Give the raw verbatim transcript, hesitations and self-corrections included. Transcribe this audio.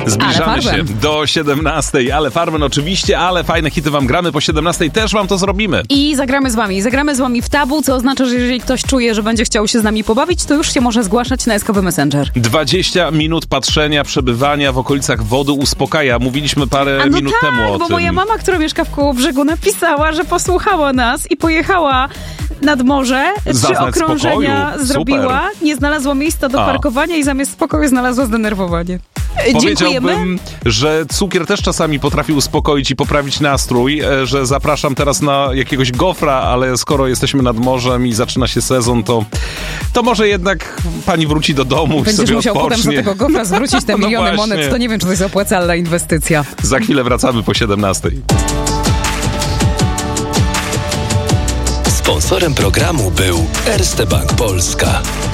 Zbliżamy się do siedemnastej, ale Farben oczywiście, ale fajne hity wam gramy po siedemnastej, też wam to zrobimy. I zagramy z wami. Zagramy z wami w tabu, co oznacza, że jeżeli ktoś czuje, że będzie chciał się z nami pobawić, to już się może zgłaszać na S K W Messenger. dwadzieścia minut patrzenia, przebywania w okolicach wody uspokaja. Mówiliśmy parę A no minut tak, temu o bo tym. moja mama, która mieszka w Kołobrzegu, napisała, że posłuchała nas i pojechała nad morze, trzy Zaznać okrążenia spokoju. zrobiła, Super. nie znalazła miejsca do A. parkowania i zamiast spokoju znalazła zdenerwowanie. Dziękujemy. Powiedziałbym, że cukier też czasami potrafi uspokoić i poprawić nastrój, e, że zapraszam teraz na jakiegoś gofra, ale skoro jesteśmy nad morzem i zaczyna się sezon, to, to może jednak pani wróci do domu i Będziesz sobie musiał odpocznie. potem za tego gofra zwrócić te No miliony właśnie. monet, to nie wiem, czy to jest opłacalna inwestycja. Za chwilę wracamy po siedemnastej. Sponsorem programu był Erste Bank Polska.